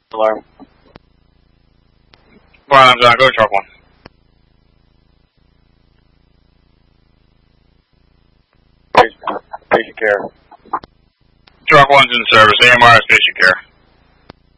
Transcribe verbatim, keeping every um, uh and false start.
Alarm. Well, I'm done. Go to truck one. Patient care. Truck one's in service. A M R is patient care.